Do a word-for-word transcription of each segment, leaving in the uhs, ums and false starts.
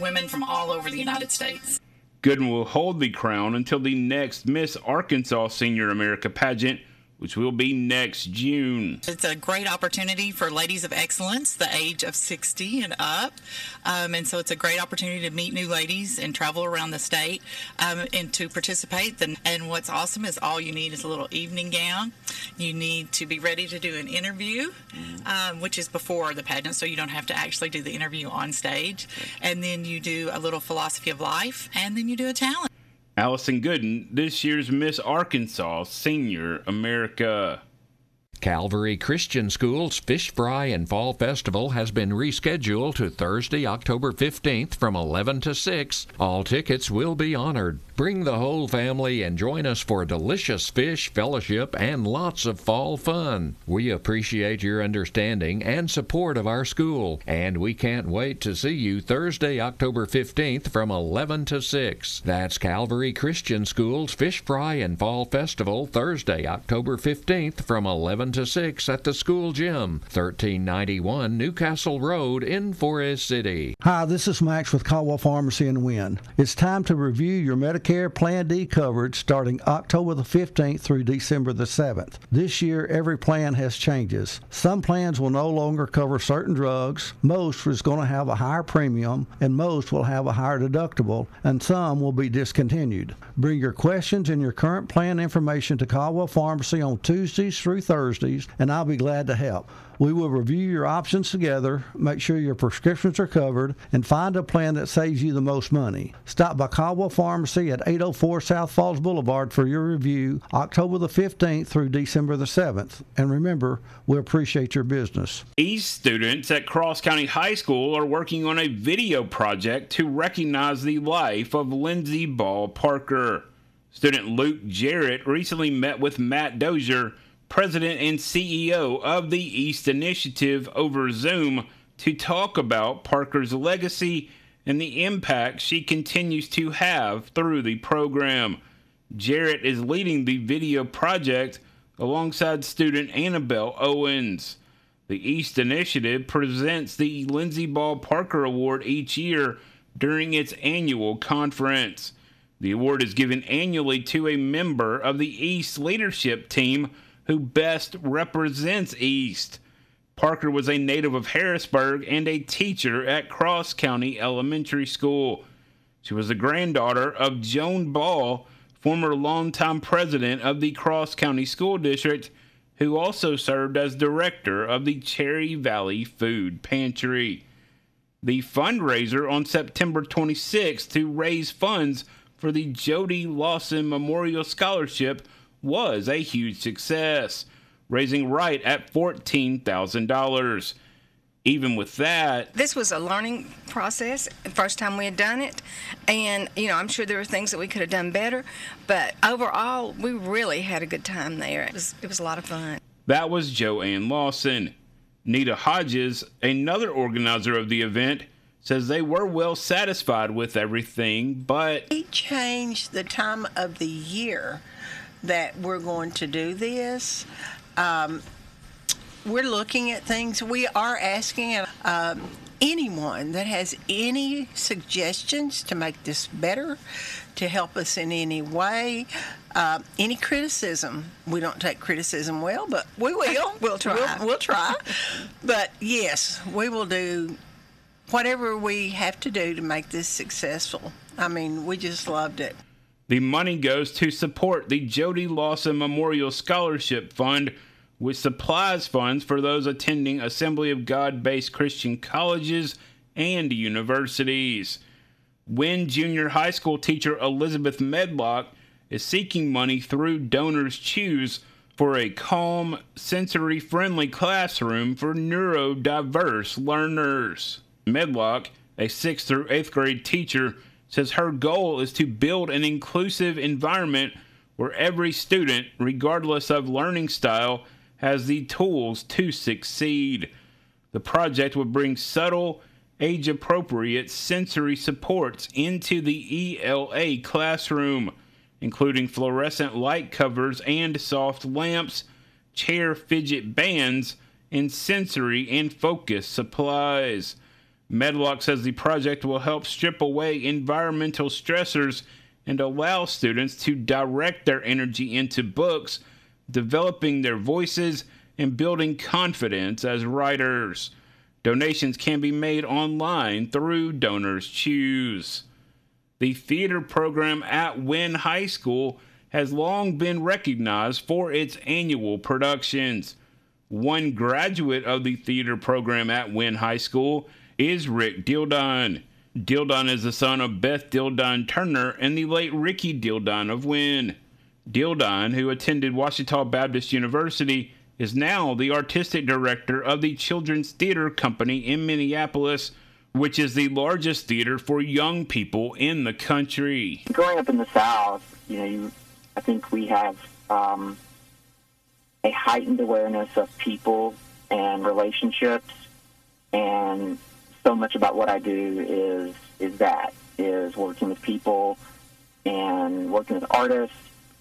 women from all over the United States. Gooden will hold the crown until the next Miss Arkansas Senior America pageant, which will be next June. It's a great opportunity for ladies of excellence, the age of sixty and up. Um, and so it's a great opportunity to meet new ladies and travel around the state um, and to participate. And what's awesome is all you need is a little evening gown. You need to be ready to do an interview, um, which is before the pageant, so you don't have to actually do the interview on stage. And then you do a little philosophy of life, and then you do a talent. Allison Gooden, this year's Miss Arkansas Senior America. Calvary Christian School's Fish Fry and Fall Festival has been rescheduled to Thursday, October fifteenth from eleven to six. All tickets will be honored. Bring the whole family and join us for delicious fish, fellowship, and lots of fall fun. We appreciate your understanding and support of our school, and we can't wait to see you Thursday, October fifteenth from eleven to six. That's Calvary Christian School's Fish Fry and Fall Festival, Thursday, October fifteenth from eleven to six at the school gym, thirteen ninety-one Newcastle Road in Forest City. Hi, this is Max with Caldwell Pharmacy in Wynn. It's time to review your Medicare Plan D coverage starting October the fifteenth through December the seventh. This year, every plan has changes. Some plans will no longer cover certain drugs, most is going to have a higher premium, and most will have a higher deductible, and some will be discontinued. Bring your questions and your current plan information to Caldwell Pharmacy on Tuesdays through Thursdays, and I'll be glad to help. We will review your options together, make sure your prescriptions are covered, and find a plan that saves you the most money. Stop by Caldwell Pharmacy at eight oh four South Falls Boulevard for your review October the fifteenth through December the seventh. And remember, we appreciate your business. East students at Cross County High School are working on a video project to recognize the life of Lindsey Ball Parker. Student Luke Jarrett recently met with Matt Dozier, President and C E O of the East Initiative, over Zoom to talk about Parker's legacy and the impact she continues to have through the program. Jarrett is leading the video project alongside student Annabelle Owens. The East Initiative presents the Lindsey Ball Parker Award each year during its annual conference. The award is given annually to a member of the East leadership team who best represents East. Parker was a native of Harrisburg and a teacher at Cross County Elementary School. She was the granddaughter of Joan Ball, former longtime president of the Cross County School District, who also served as director of the Cherry Valley Food Pantry. The fundraiser on September twenty-sixth to raise funds for the Jody Lawson Memorial Scholarship was a huge success, raising right at fourteen thousand dollars. Even with that, this was a learning process, the first time we had done it, and you know, I'm sure there were things that we could have done better, but overall we really had a good time there. It was, it was a lot of fun. That was Joanne Lawson. Nita Hodges, another organizer of the event, says they were well satisfied with everything, but we changed the time of the year that we're going to do this. Um, we're looking at things. We are asking um, anyone that has any suggestions to make this better, to help us in any way, uh, any criticism. We don't take criticism well, but we will. We'll try. We'll, we'll try. But yes, we will do whatever we have to do to make this successful. I mean, we just loved it. The money goes to support the Jody Lawson Memorial Scholarship Fund, which supplies funds for those attending Assembly of God-based Christian colleges and universities. Wynn Junior High School teacher Elizabeth Medlock is seeking money through Donors Choose for a calm, sensory-friendly classroom for neurodiverse learners. Medlock, a sixth through eighth grade teacher, says her goal is to build an inclusive environment where every student, regardless of learning style, has the tools to succeed. The project will bring subtle, age-appropriate sensory supports into the E L A classroom, including fluorescent light covers and soft lamps, chair fidget bands, and sensory and focus supplies. Medlock says the project will help strip away environmental stressors and allow students to direct their energy into books, developing their voices, and building confidence as writers. Donations can be made online through Donors Choose. The theater program at Wynne High School has long been recognized for its annual productions. One graduate of the theater program at Wynne High School is Rick Dildon. Dildon is the son of Beth Dildon Turner and the late Ricky Dildon of Wynne. Dildon, who attended Ouachita Baptist University, is now the artistic director of the Children's Theater Company in Minneapolis, which is the largest theater for young people in the country. Growing up in the South, you know, you, I think we have um, a heightened awareness of people and relationships, and so much about what I do is is that, is working with people and working with artists,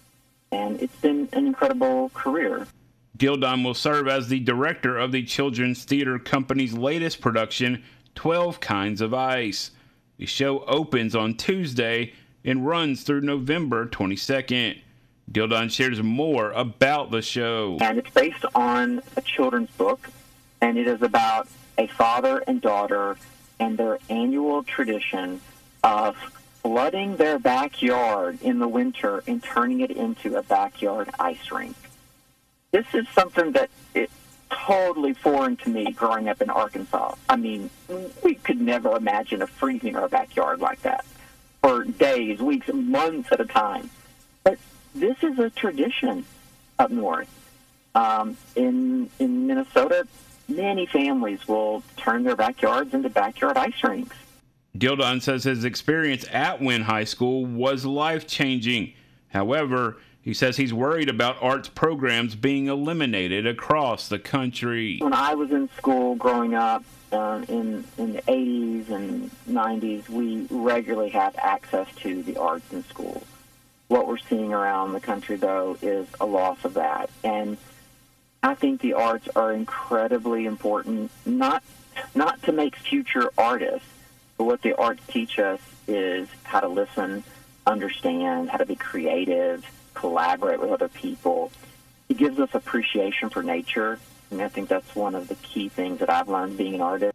and it's been an incredible career. Dildon will serve as the director of the Children's Theater Company's latest production, twelve Kinds of Ice. The show opens on Tuesday and runs through November twenty-second. Dildon shares more about the show. And it's based on a children's book, and it is about a father and daughter and their annual tradition of flooding their backyard in the winter and turning it into a backyard ice rink. This is something that is totally foreign to me growing up in Arkansas. I mean, we could never imagine of freezing our backyard like that for days, weeks, months at a time. But this is a tradition up north. Um, in in Minnesota, many families will turn their backyards into backyard ice rinks. Dildon says his experience at Wynne High School was life-changing. However, he says he's worried about arts programs being eliminated across the country. When I was in school growing up uh, in, in the eighties and nineties, we regularly had access to the arts in school. What we're seeing around the country, though, is a loss of that. And I think the arts are incredibly important, not not to make future artists, but what the arts teach us is how to listen, understand, how to be creative, collaborate with other people. It gives us appreciation for nature, and I think that's one of the key things that I've learned being an artist.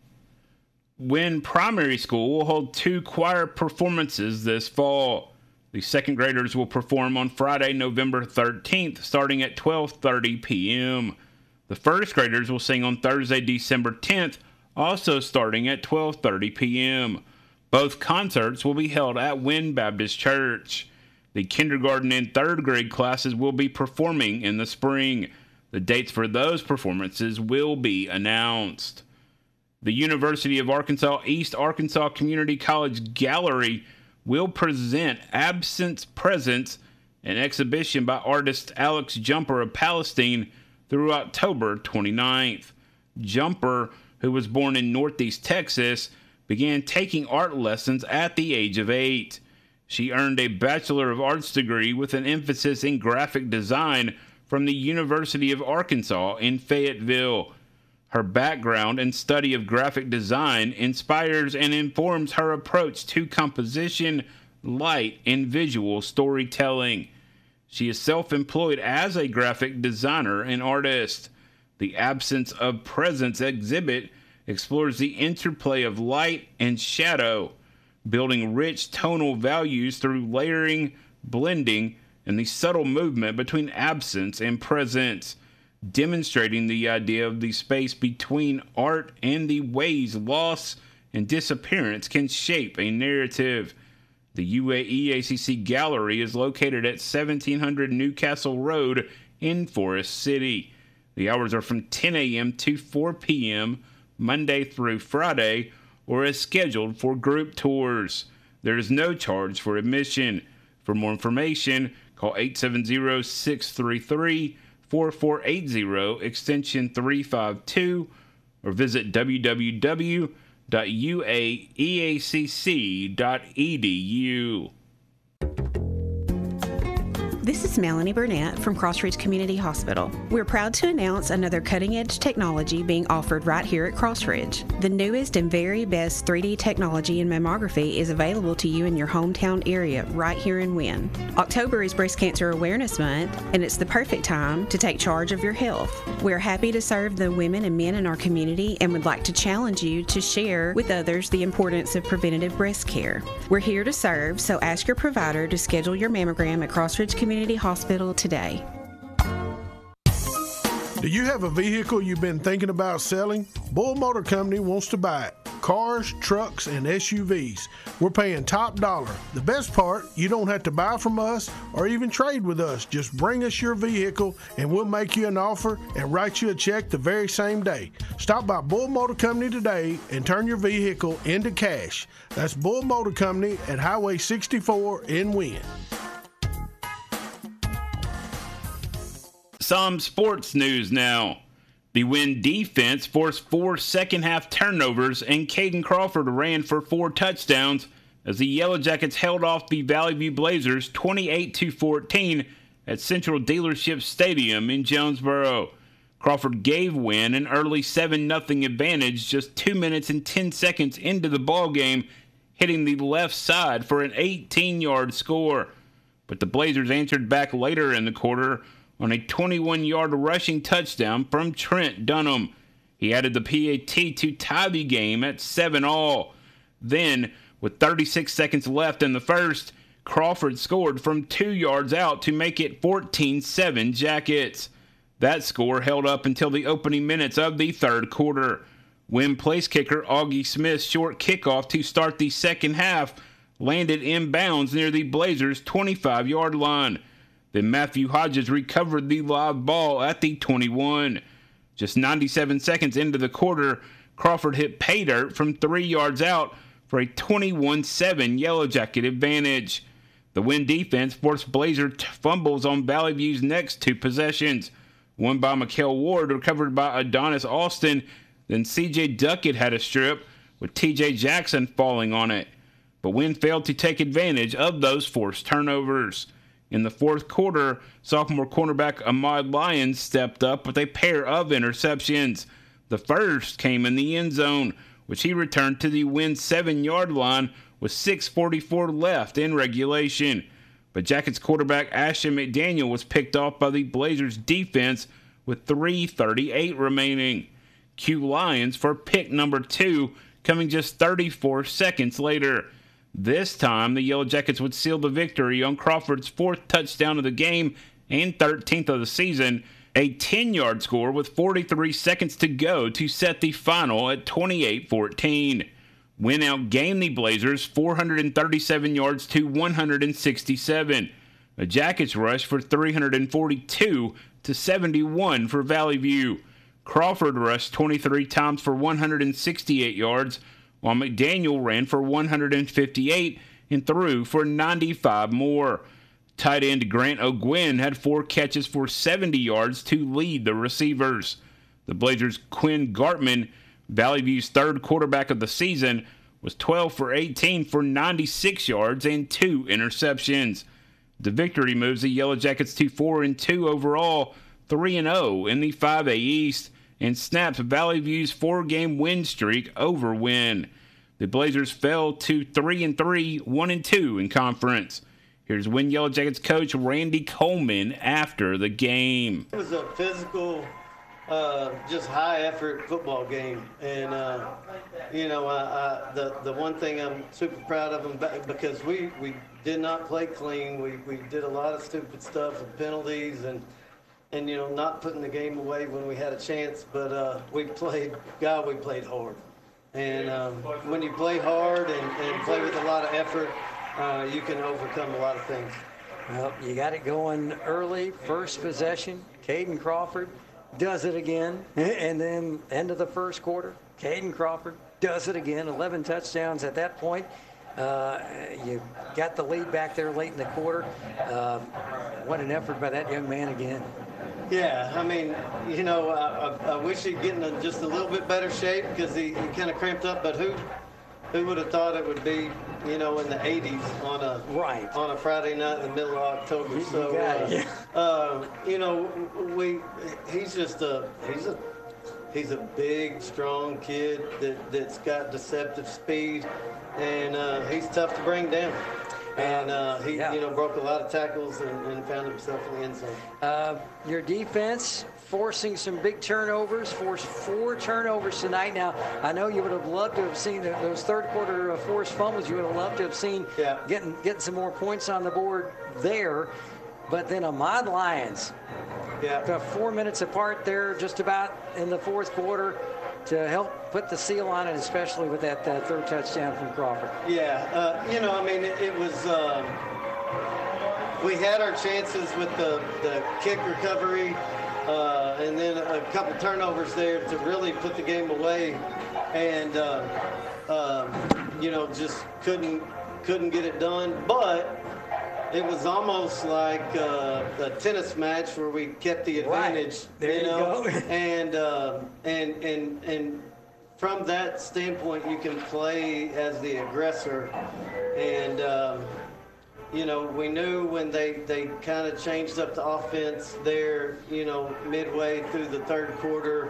Wynne Primary School will hold two choir performances this fall. The second graders will perform on Friday, November thirteenth, starting at twelve thirty p.m. The first graders will sing on Thursday, December tenth, also starting at twelve thirty p.m. Both concerts will be held at Wynne Baptist Church. The kindergarten and third grade classes will be performing in the spring. The dates for those performances will be announced. The University of Arkansas East Arkansas Community College Gallery will present Absence Presence, an exhibition by artist Alex Jumper of Palestine, through October twenty-ninth. Jumper, who was born in Northeast Texas, began taking art lessons at the age of eight. She earned a Bachelor of Arts degree with an emphasis in graphic design from the University of Arkansas in Fayetteville. Her background and study of graphic design inspires and informs her approach to composition, light, and visual storytelling. She is self-employed as a graphic designer and artist. The Absence of Presence exhibit explores the interplay of light and shadow, building rich tonal values through layering, blending, and the subtle movement between absence and presence, demonstrating the idea of the space between art and the ways loss and disappearance can shape a narrative. The U A E A C C Gallery is located at seventeen hundred Newcastle Road in Forest City. The hours are from ten a.m. to four p.m. Monday through Friday, or is scheduled for group tours. There is no charge for admission. For more information, call eight seven zero, six three three, four four eight zero, extension three five two, or visit w w w dot u a e a c c dot e d u. This is Melanie Burnett from Crossridge Community Hospital. We're proud to announce another cutting-edge technology being offered right here at Crossridge. The newest and very best three D technology in mammography is available to you in your hometown area right here in Wynne. October is Breast Cancer Awareness Month, and it's the perfect time to take charge of your health. We're happy to serve the women and men in our community and would like to challenge you to share with others the importance of preventative breast care. We're here to serve, so ask your provider to schedule your mammogram at Crossridge Community Hospital today. Do you have a vehicle you've been thinking about selling? Bull Motor Company wants to buy it. Cars, trucks, and S U Vs. We're paying top dollar. The best part, you don't have to buy from us or even trade with us. Just bring us your vehicle and we'll make you an offer and write you a check the very same day. Stop by Bull Motor Company today and turn your vehicle into cash. That's Bull Motor Company at Highway sixty-four in Wynne. Some sports news now. The Wynne defense forced four second-half turnovers, and Caden Crawford ran for four touchdowns as the Yellow Jackets held off the Valley View Blazers twenty-eight to fourteen at Central Dealership Stadium in Jonesboro. Crawford gave Wynne an early seven nothing advantage just two minutes and ten seconds into the ballgame, hitting the left side for an eighteen-yard score. But the Blazers answered back later in the quarter on a twenty-one-yard rushing touchdown from Trent Dunham. He added the P A T to tie the game at seven all. Then, with thirty-six seconds left in the first, Crawford scored from two yards out to make it fourteen seven Jackets. That score held up until the opening minutes of the third quarter. Wynne place kicker Augie Smith's short kickoff to start the second half landed inbounds near the Blazers' twenty-five-yard line. Then Matthew Hodges recovered the live ball at the twenty-one. Just ninety-seven seconds into the quarter, Crawford hit pay dirt from three yards out for a twenty-one seven Yellow Jacket advantage. The Wynne defense forced Blazer t- fumbles on Valley View's next two possessions. One by Mikael Ward, recovered by Adonis Austin. Then C J Duckett had a strip, with T J Jackson falling on it. But Wynne failed to take advantage of those forced turnovers. In the fourth quarter, sophomore cornerback Ahmad Lyons stepped up with a pair of interceptions. The first came in the end zone, which he returned to the Wynne seven-yard line with six forty-four left in regulation. But Jackets quarterback Ashton McDaniel was picked off by the Blazers defense with three thirty-eight remaining. Cue Lyons for pick number two, coming just thirty-four seconds later. This time, the Yellow Jackets would seal the victory on Crawford's fourth touchdown of the game and thirteenth of the season, a ten-yard score with forty-three seconds to go to set the final at twenty-eight fourteen. Wynne outgained the Blazers four hundred thirty-seven yards to one hundred sixty-seven. The Jackets rushed for three hundred forty-two to seventy-one for Valley View. Crawford rushed twenty-three times for one hundred sixty-eight yards, while McDaniel ran for one hundred fifty-eight and threw for ninety-five more. Tight end Grant O'Gwyn had four catches for seventy yards to lead the receivers. The Blazers' Quinn Gartman, Valley View's third quarterback of the season, was twelve for eighteen for ninety-six yards and two interceptions. The victory moves the Yellow Jackets to four and two overall, three and oh in the five A East, and snaps Valley View's four-game win streak over Wynne. The Blazers fell to three and three, one and two in conference. Here's Wynne Yellow Jackets coach Randy Coleman after the game. It was a physical, uh, just high-effort football game, and uh, you know, I, I, the the one thing I'm super proud of them because we we did not play clean. We we did a lot of stupid stuff with penalties and. And, you know, not putting the game away when we had a chance, but uh, we played, God, we played hard. And um, when you play hard and, and play with a lot of effort, uh, you can overcome a lot of things. Well, you got it going early, first possession. Caden Crawford does it again. And then end of the first quarter, Caden Crawford does it again. eleven touchdowns at that point. Uh, you got the lead back there late in the quarter. Uh, what an effort by that young man again. Yeah, I mean, you know, I, I, I wish he'd get in a, just a little bit better shape because he, he kind of cramped up. But who who would have thought it would be, you know, in the eighties on a right on a Friday night in the middle of October. You, so, you, got uh, it, yeah. uh, you know, we he's just a he's a he's a big, strong kid that that's got deceptive speed, and uh, he's tough to bring down. And uh, he, yeah. you know, broke a lot of tackles and, and found himself in the end zone. Uh, your defense forcing some big turnovers, forced four turnovers tonight. Now, I know you would have loved to have seen the, those third quarter uh, forced fumbles. You would have loved to have seen yeah. getting getting some more points on the board there. But then Ahmad Lyons, yeah. about four minutes apart there, just about in the fourth quarter, to help put the seal on it, especially with that uh, third touchdown from Crawford. Yeah, uh, you know, I mean, it, it was, um, we had our chances with the, the kick recovery uh, and then a couple turnovers there to really put the game away, and, uh, um, you know, just couldn't, couldn't get it done. But it was almost like uh, a tennis match where we kept the advantage, right. There you you know, go. and, uh, and and and from that standpoint, you can play as the aggressor, and um, you know, we knew when they they kind of changed up the offense there, you know, midway through the third quarter,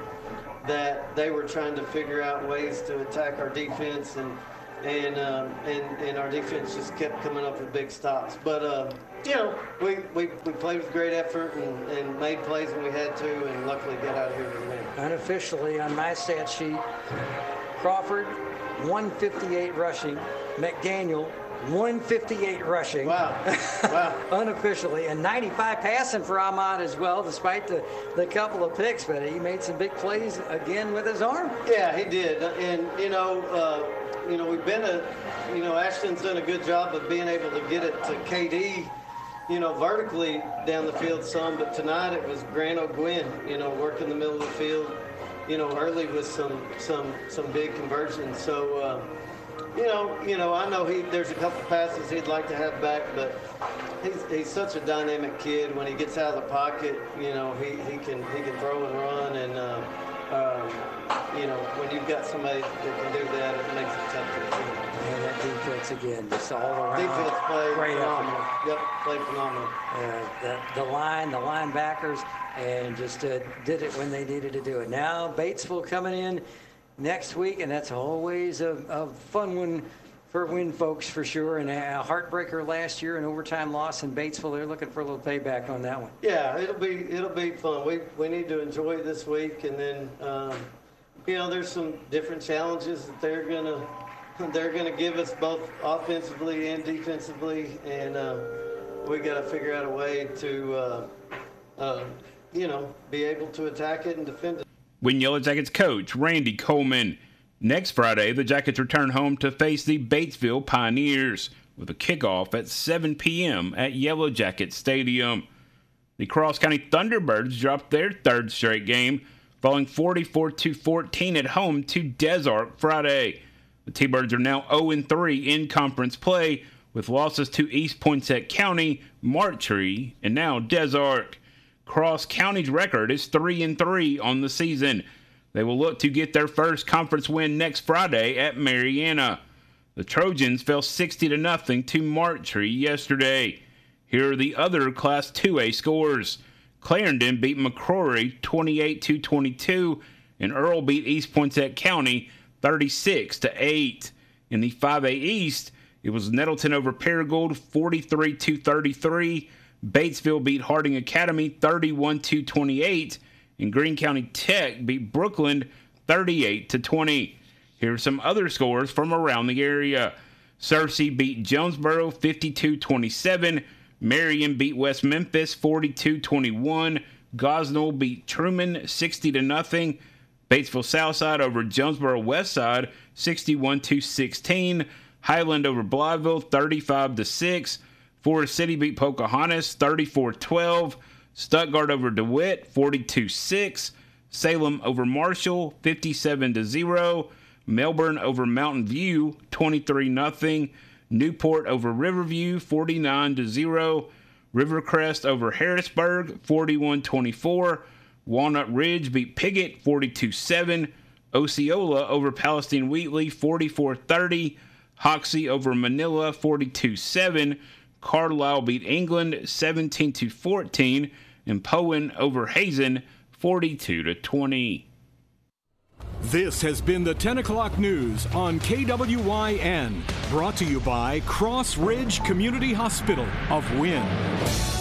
that they were trying to figure out ways to attack our defense, and. And, um, and and our defense just kept coming up with big stops. But, uh, you know, we, we, we played with great effort and, and made plays when we had to, and luckily got out of here with a win. Unofficially, on my stat sheet, Crawford, one fifty-eight rushing. McDaniel, one fifty-eight rushing. Wow. Wow. Unofficially. And ninety-five passing for Ahmad as well, despite the, the couple of picks. But he made some big plays again with his arm. Yeah, he did. And, you know, uh, You know, we've been a, you know, Ashton's done a good job of being able to get it to K D, you know, vertically down the field some, but tonight it was Grant O'Gwen, you know, working the middle of the field, you know, early with some some some big conversions. So, uh, you know, you know, I know he there's a couple passes he'd like to have back, but he's he's such a dynamic kid. When he gets out of the pocket, you know, he, he can he can throw and run, and uh, um, you know, when you've got somebody that can do that, it makes it tough to defend. And that defense again, just all around. Defense played great phenomenal. effort. Yep, played phenomenal. Uh, the, the line, the linebackers, and just uh, did it when they needed to do it. Now Batesville coming in next week, and that's always a, a fun one for Win folks for sure. And a heartbreaker last year, an overtime loss in Batesville. They're looking for a little payback on that one. Yeah, it'll be it'll be fun. We we need to enjoy it this week, and then um, you know, there's some different challenges that they're gonna they're gonna give us both offensively and defensively, and uh, we got to figure out a way to uh, uh, you know, be able to attack it and defend it. Win Yellow Jackets coach Randy Coleman. Next Friday, the Jackets return home to face the Batesville Pioneers with a kickoff at seven p.m. at Yellow Jacket Stadium. The Cross County Thunderbirds dropped their third straight game, falling forty-four to fourteen at home to Des Arc Friday. The T-Birds are now oh and three in conference play, with losses to East Poinsett County, Martree, and now Des Arc. Cross County's record is three and three on the season. They will look to get their first conference win next Friday at Marianna. The Trojans fell sixty to nothing to Martree yesterday. Here are the other Class two A scores. Clarendon beat McCrory twenty-eight to twenty-two, and Earl beat East Poinsett County thirty-six to eight. In the five A East, it was Nettleton over Paragould forty-three to thirty-three. Batesville beat Harding Academy thirty-one to twenty-eight, and Greene County Tech beat Brookland thirty-eight to twenty. Here are some other scores from around the area. Searcy beat Jonesboro fifty-two twenty-seven. Marion beat West Memphis forty-two twenty-one. Gosnell beat Truman sixty to nothing. Batesville Southside over Jonesboro Westside sixty-one to sixteen. Highland over Blytheville thirty-five to six. Forest City beat Pocahontas thirty-four twelve. Stuttgart over DeWitt forty-two six. Salem over Marshall fifty-seven to zero. Melbourne over Mountain View twenty-three nothing. Newport over Riverview forty-nine to zero. Rivercrest over Harrisburg forty-one twenty-four. Walnut Ridge beat Piggott forty-two seven. Osceola over Palestine Wheatley forty-four thirty. Hoxie over Manila forty-two seven. Carlisle beat England seventeen to fourteen. And Poen over Hazen forty-two to twenty. This has been the ten o'clock news on K W Y N, brought to you by Cross Ridge Community Hospital of Wynne.